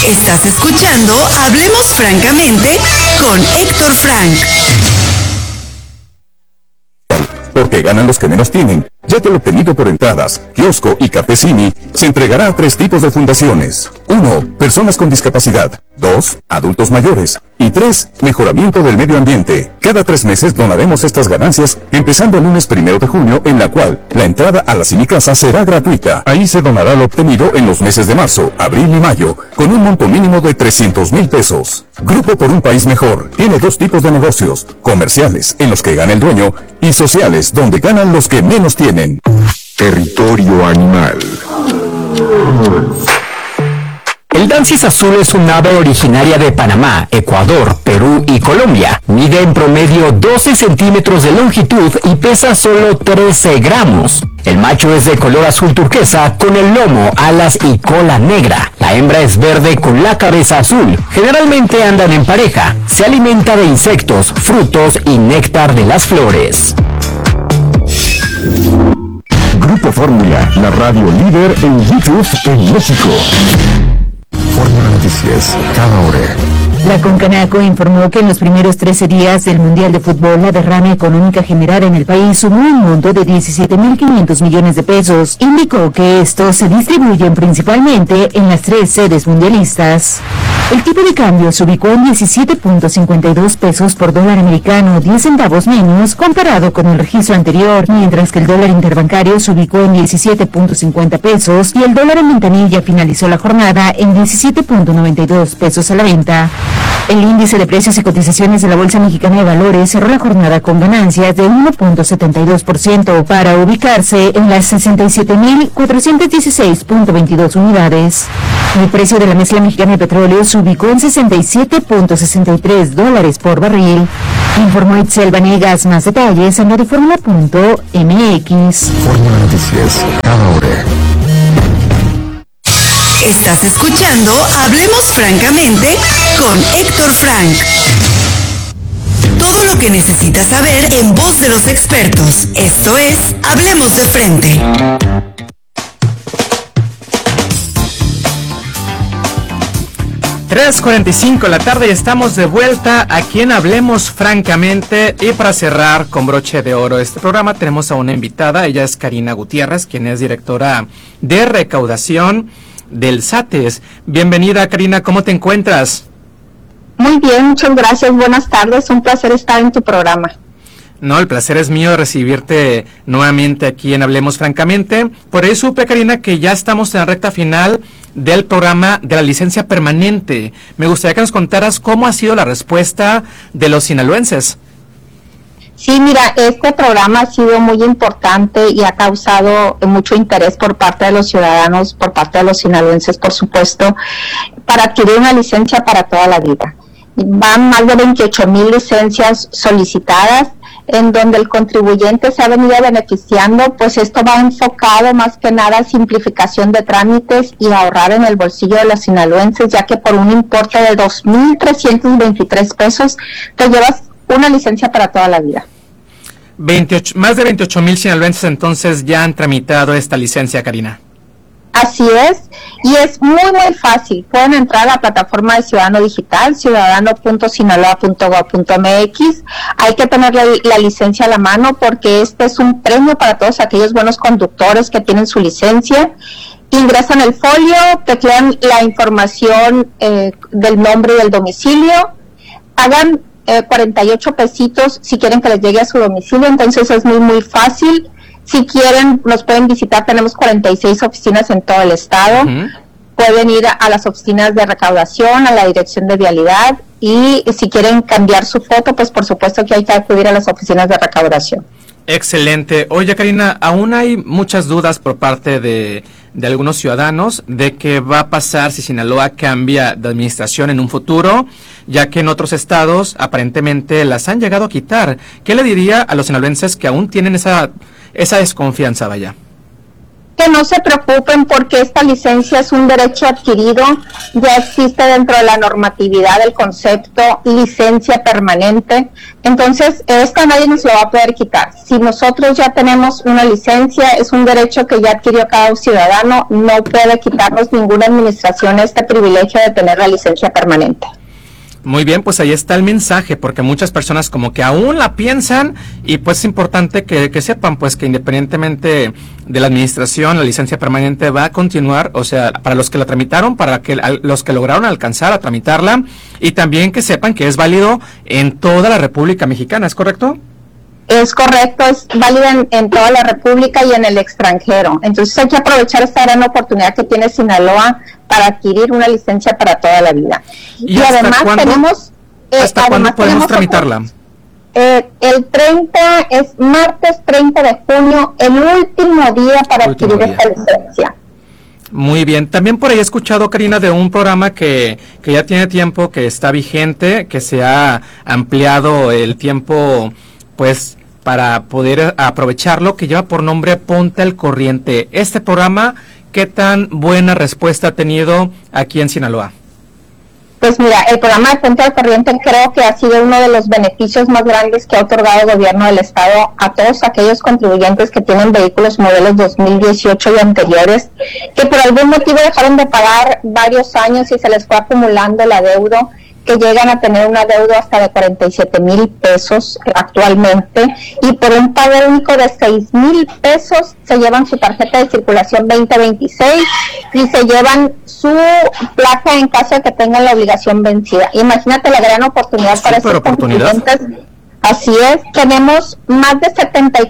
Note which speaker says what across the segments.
Speaker 1: Estás escuchando Hablemos Francamente con Héctor Frank.
Speaker 2: Porque ganan los que menos tienen, ya que lo obtenido por entradas, kiosco y Cafecini se entregará a 3 tipos de fundaciones. 1. Personas con discapacidad. 2. Adultos mayores. Y 3. Mejoramiento del medio ambiente. Cada 3 meses donaremos estas ganancias, empezando el lunes 1 de junio, en la cual la entrada a la Cinicasa será gratuita. Ahí se donará lo obtenido en los meses de marzo, abril y mayo, con un monto mínimo de 300,000 pesos. Grupo por un país mejor tiene 2 tipos de negocios: comerciales, en los que gana el dueño, y sociales, donde ganan los que menos tienen.
Speaker 3: Territorio animal.
Speaker 4: El Dancis azul es un ave originaria de Panamá, Ecuador, Perú y Colombia. Mide en promedio 12 centímetros de longitud y pesa solo 13 gramos. El macho es de color azul turquesa con el lomo, alas y cola negra. La hembra es verde con la cabeza azul. Generalmente andan en pareja. Se alimenta de insectos, frutos y néctar de las flores.
Speaker 3: Grupo Fórmula, la radio líder en YouTube en México. Fórmula Noticias, cada hora.
Speaker 5: La Concanaco informó que en los primeros 13 días del Mundial de Fútbol, la derrama económica generada en el país sumó un monto de 17.500 millones de pesos. Indicó que estos se distribuyen principalmente en las 3 sedes mundialistas. El tipo de cambio se ubicó en 17.52 pesos por dólar americano, 10 centavos menos comparado con el registro anterior, mientras que el dólar interbancario se ubicó en 17.50 pesos y el dólar en ventanilla finalizó la jornada en 17.92 pesos a la venta. El índice de precios y cotizaciones de la Bolsa Mexicana de Valores cerró la jornada con ganancias de 1.72% para ubicarse en las 67.416.22 unidades. El precio de la mezcla mexicana de petróleo se ubicó en $67.63 por barril. Informó Itzel Vanegas. Más detalles en radioformula.mx.
Speaker 3: Fórmula Noticias, cada hora.
Speaker 1: Estás escuchando Hablemos Francamente con Héctor Frank. Todo lo que necesitas saber en voz de los expertos. Esto es Hablemos de Frente.
Speaker 6: Tres 3:45 de la tarde y estamos de vuelta aquí en Hablemos Francamente. Y para cerrar con broche de oro este programa tenemos a una invitada. Ella es Karina Gutiérrez, quien es directora de recaudación del SATES. Bienvenida, Karina, ¿cómo te encuentras?
Speaker 7: Muy bien, muchas gracias, buenas tardes, un placer estar en tu programa.
Speaker 6: No, el placer es mío recibirte nuevamente aquí en Hablemos Francamente. Por eso supe, Karina, que ya estamos en la recta final del programa de la licencia permanente. Me gustaría que nos contaras cómo ha sido la respuesta de los sinaloenses.
Speaker 7: Sí, mira, este programa ha sido muy importante y ha causado mucho interés por parte de los ciudadanos, por parte de los sinaloenses, por supuesto, para adquirir una licencia para toda la vida. Van más de 28,000 licencias solicitadas, en donde el contribuyente se ha venido beneficiando, pues esto va enfocado más que nada a simplificación de trámites y ahorrar en el bolsillo de los sinaloenses, ya que por un importe de 2,323 pesos te llevas una licencia para toda la vida.
Speaker 6: Más de 28,000 sinaloenses entonces ya han tramitado esta licencia, Karina.
Speaker 7: Así es, y es muy fácil. Pueden entrar a la plataforma de Ciudadano Digital, ciudadano.sinaloa.gov.mx. Hay que tener la licencia a la mano porque este es un premio para todos aquellos buenos conductores que tienen su licencia. Ingresan el folio, teclean la información del nombre y del domicilio, pagan 48 pesitos si quieren que les llegue a su domicilio, entonces es muy fácil. Si quieren, nos pueden visitar, tenemos 46 oficinas en todo el estado. Pueden ir a las oficinas de recaudación, a la dirección de vialidad, y si quieren cambiar su foto, pues por supuesto que hay que acudir a las oficinas de recaudación.
Speaker 6: Excelente. Oye, Karina, aún hay muchas dudas por parte de algunos ciudadanos de qué va a pasar si Sinaloa cambia de administración en un futuro, ya que en otros estados aparentemente las han llegado a quitar. ¿Qué le diría a los sinaloenses que aún tienen esa desconfianza, vaya?
Speaker 7: Que no se preocupen porque esta licencia es un derecho adquirido, ya existe dentro de la normatividad el concepto licencia permanente, entonces esta nadie nos lo va a poder quitar. Si nosotros ya tenemos una licencia, es un derecho que ya adquirió cada ciudadano, no puede quitarnos ninguna administración este privilegio de tener la licencia permanente.
Speaker 6: Muy bien, pues ahí está el mensaje, porque muchas personas como que aún la piensan y pues es importante que sepan pues que independientemente de la administración, la licencia permanente va a continuar, o sea, para los que la tramitaron, para que los que lograron alcanzar a tramitarla y también que sepan que es válido en toda la República Mexicana, ¿es correcto?
Speaker 7: Es correcto, es válida en toda la República y en el extranjero. Entonces hay que aprovechar esta gran oportunidad que tiene Sinaloa para adquirir una licencia para toda la vida.
Speaker 6: Y además tenemos... ¿Hasta cuándo podemos tramitarla?
Speaker 7: El 30 es martes 30 de junio, el último día para adquirir esta licencia.
Speaker 6: Muy bien. También por ahí he escuchado, Karina, de un programa que ya tiene tiempo, que está vigente, que se ha ampliado el tiempo, pues, para poder aprovecharlo, que lleva por nombre Ponte al Corriente. Este programa, ¿qué tan buena respuesta ha tenido aquí en Sinaloa?
Speaker 7: Pues mira, el programa de Ponte al Corriente creo que ha sido uno de los beneficios más grandes que ha otorgado el gobierno del estado a todos aquellos contribuyentes que tienen vehículos modelos 2018 y anteriores, que por algún motivo dejaron de pagar varios años y se les fue acumulando el adeudo, que llegan a tener un adeudo hasta de 47,000 pesos actualmente, y por un pago único de 6,000 pesos se llevan su tarjeta de circulación 2026 y se llevan su placa en caso de que tengan la obligación vencida. Imagínate la gran oportunidad para estos contribuyentes. Así es, tenemos más de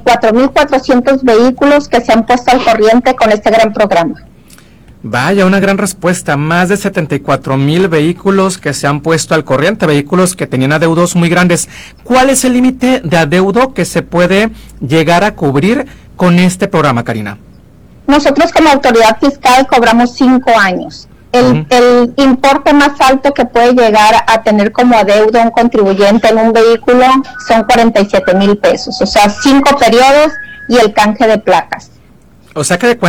Speaker 7: 74,400 vehículos que se han puesto al corriente con este gran programa.
Speaker 6: Vaya, una gran respuesta. Más de 74,000 vehículos que se han puesto al corriente, vehículos que tenían adeudos muy grandes. ¿Cuál es el límite de adeudo que se puede llegar a cubrir con este programa, Karina?
Speaker 7: Nosotros como autoridad fiscal cobramos 5 años. El importe más alto que puede llegar a tener como adeudo un contribuyente en un vehículo son 47,000 pesos. O sea, 5 periodos y el canje de placas.
Speaker 6: O sea que de